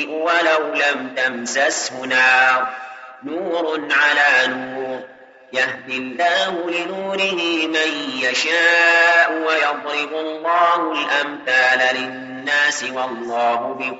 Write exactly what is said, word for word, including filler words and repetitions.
ولو لم تمسسه نار نور على نور يهدي الله لنوره من يشاء ويضرب الله الأمثال للناس والله